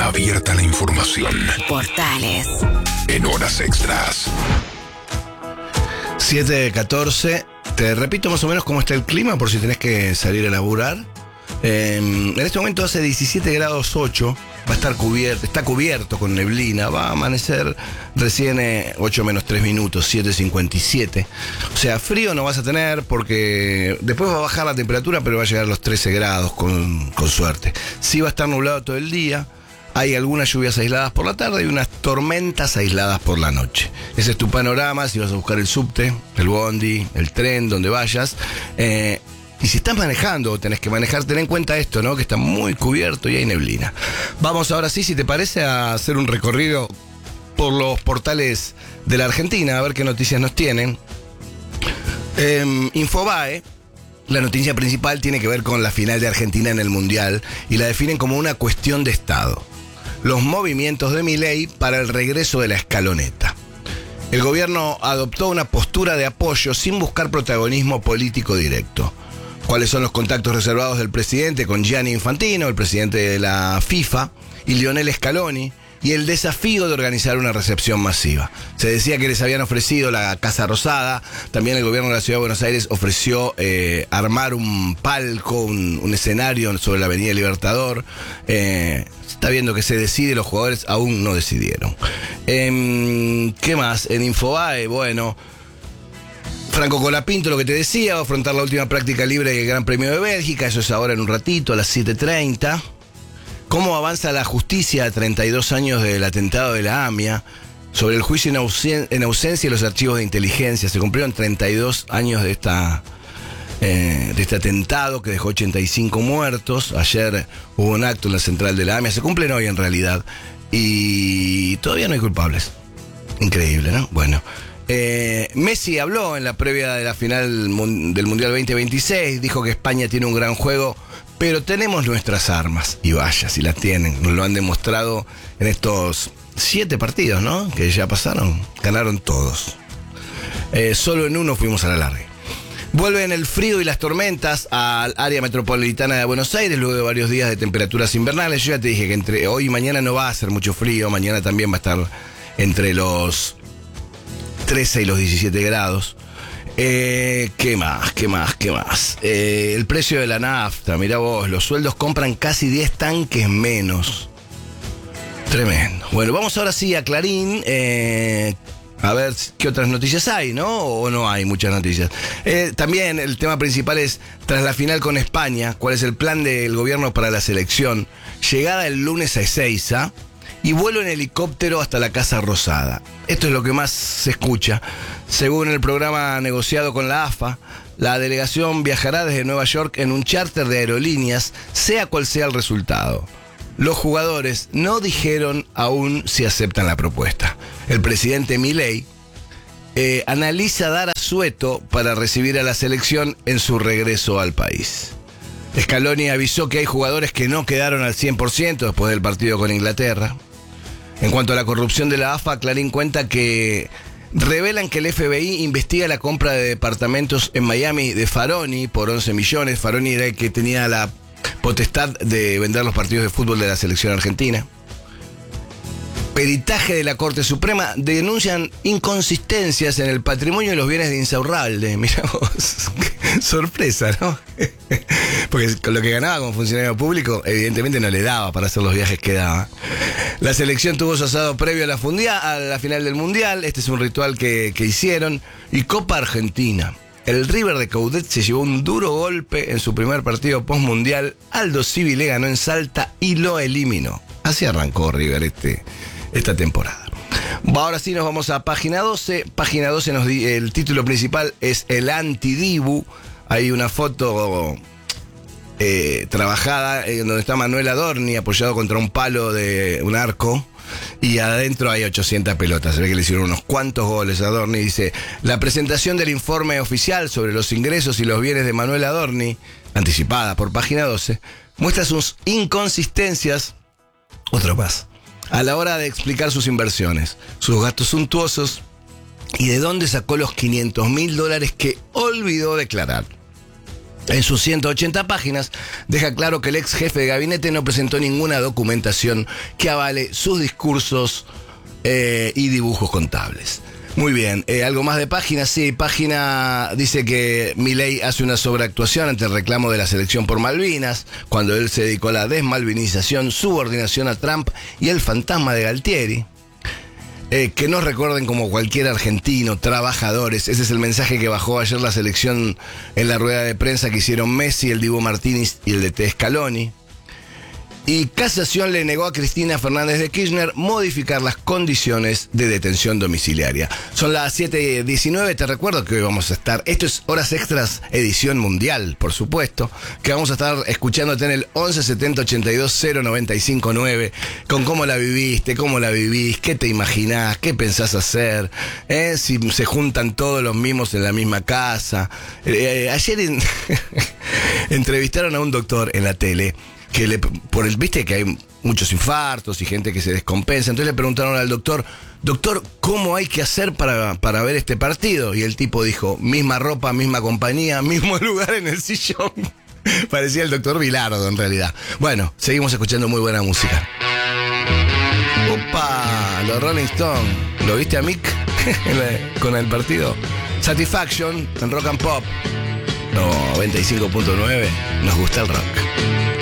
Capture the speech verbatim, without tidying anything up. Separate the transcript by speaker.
Speaker 1: Abierta la información.
Speaker 2: Portales.
Speaker 1: En horas extras.
Speaker 3: siete catorce. Te repito más o menos cómo está el clima por si tenés que salir a laburar. Eh, en este momento hace diecisiete grados ocho. Va a estar cubierto, está cubierto con neblina. Va a amanecer recién eh, ocho menos tres minutos, siete cincuenta y siete. O sea, frío no vas a tener porque después va a bajar la temperatura, pero va a llegar a los trece grados con, con suerte. Sí va a estar nublado todo el día. Hay algunas lluvias aisladas por la tarde y unas tormentas aisladas por la noche. Ese es tu panorama si vas a buscar el subte, el bondi, el tren, donde vayas. Eh, y si estás manejando o tenés que manejar, ten en cuenta esto, ¿no? Que está muy cubierto y hay neblina. Vamos ahora sí, si te parece, a hacer un recorrido por los portales de la Argentina, a ver qué noticias nos tienen. Eh, Infobae. La noticia principal tiene que ver con la final de Argentina en el Mundial y la definen como una cuestión de Estado. Los movimientos de Milei para el regreso de la escaloneta. El gobierno adoptó una postura de apoyo sin buscar protagonismo político directo. ¿Cuáles son los contactos reservados del presidente con Gianni Infantino, el presidente de la FIFA, y Lionel Scaloni? Y el desafío de organizar una recepción masiva. Se decía que les habían ofrecido la Casa Rosada. También el gobierno de la Ciudad de Buenos Aires ofreció eh, armar un palco, un, un escenario sobre la Avenida Libertador. Eh, está viendo que se decide, los jugadores aún no decidieron. Eh, ¿Qué más? En Infobae, bueno, Franco Colapinto, lo que te decía, va a afrontar la última práctica libre del Gran Premio de Bélgica. Eso es ahora en un ratito, a las siete treinta. ¿Cómo avanza la justicia a treinta y dos años del atentado de la AMIA? Sobre el juicio en, ausen- en ausencia de los archivos de inteligencia. Se cumplieron treinta y dos años de, esta, eh, de este atentado que dejó ochenta y cinco muertos. Ayer hubo un acto en la central de la AMIA. Se cumplen hoy en realidad. Y todavía no hay culpables. Increíble, ¿no? Bueno. Eh, Messi habló en la previa de la final mun- del Mundial veinte veintiséis. Dijo que España tiene un gran juego, pero tenemos nuestras armas, y vaya, si las tienen. Nos lo han demostrado en estos siete partidos, ¿no? Que ya pasaron, ganaron todos. Eh, solo en uno fuimos a la larga. Vuelven el frío y las tormentas al área metropolitana de Buenos Aires luego de varios días de temperaturas invernales. Yo ya te dije que entre hoy y mañana no va a hacer mucho frío. Mañana también va a estar entre los trece y los diecisiete grados. Eh, ¿Qué más? ¿Qué más? ¿Qué más? Eh, el precio de la nafta, mirá vos, los sueldos compran casi diez tanques menos. Tremendo. Bueno, vamos ahora sí a Clarín, eh, a ver qué otras noticias hay, ¿no? O no hay muchas noticias. Eh, también el tema principal es, tras la final con España, ¿cuál es el plan del gobierno para la selección? Llegada el lunes a Ezeiza y vuelo en helicóptero hasta la Casa Rosada. Esto es lo que más se escucha. Según el programa negociado con la A F A, la delegación viajará desde Nueva York en un charter de aerolíneas, sea cual sea el resultado. Los jugadores no dijeron aún si aceptan la propuesta. El presidente Milei eh, analiza dar asueto para recibir a la selección en su regreso al país. Scaloni avisó que hay jugadores que no quedaron al cien por ciento después del partido con Inglaterra. En cuanto a la corrupción de la A F A, Clarín cuenta que revelan que el F B I investiga la compra de departamentos en Miami de Faroni por once millones. Faroni era el que tenía la potestad de vender los partidos de fútbol de la selección argentina. Peritaje de la Corte Suprema, denuncian inconsistencias en el patrimonio y los bienes de Insaurralde. Mirá vos, qué sorpresa, ¿no? Porque con lo que ganaba como funcionario público, evidentemente no le daba para hacer los viajes que daba. La selección tuvo su asado previo a la, fundia, a la final del Mundial. Este es un ritual que, que hicieron. Y Copa Argentina. El River de Coudet se llevó un duro golpe en su primer partido post-mundial. Aldo Civi le ganó en Salta y lo eliminó. Así arrancó River este, esta temporada. Ahora sí nos vamos a página doce. Página doce, nos di, el título principal es el antidibu. Hay una foto eh, trabajada en donde está Manuel Adorni apoyado contra un palo de un arco. Y adentro hay ochocientas pelotas. Se ve que le hicieron unos cuantos goles a Adorni. Dice, la presentación del informe oficial sobre los ingresos y los bienes de Manuel Adorni, anticipada por página doce, muestra sus inconsistencias, otro más, a la hora de explicar sus inversiones, sus gastos suntuosos y de dónde sacó los quinientos mil dólares que olvidó declarar. En sus ciento ochenta páginas, deja claro que el ex jefe de gabinete no presentó ninguna documentación que avale sus discursos eh, y dibujos contables. Muy bien, eh, algo más de página, sí, página dice que Milei hace una sobreactuación ante el reclamo de la selección por Malvinas, cuando él se dedicó a la desmalvinización, subordinación a Trump y el fantasma de Galtieri. Eh, que nos recuerden como cualquier argentino, trabajadores. Ese es el mensaje que bajó ayer la selección en la rueda de prensa que hicieron Messi, el Dibu Martínez y el D T Scaloni. Y Casación le negó a Cristina Fernández de Kirchner modificar las condiciones de detención domiciliaria. Son las siete diecinueve, te recuerdo que hoy vamos a estar, esto es Horas Extras, edición mundial, por supuesto, que vamos a estar escuchándote en el once setenta ochenta y dos cero noventa y cinco nueve, con cómo la viviste, cómo la vivís, qué te imaginás, qué pensás hacer, ¿eh? Si se juntan todos los mismos en la misma casa. Eh, ayer en entrevistaron a un doctor en la tele, que le, por el, viste que hay muchos infartos y gente que se descompensa, entonces le preguntaron al doctor, doctor, ¿cómo hay que hacer para, para ver este partido? Y el tipo dijo, misma ropa, misma compañía, mismo lugar en el sillón. Parecía el doctor Bilardo en realidad. Bueno, seguimos escuchando muy buena música. Opa, los Rolling Stones. ¿Lo viste a Mick con el partido? Satisfaction en Rock and Pop. No, noventa y cinco punto nueve. Nos gusta el rock.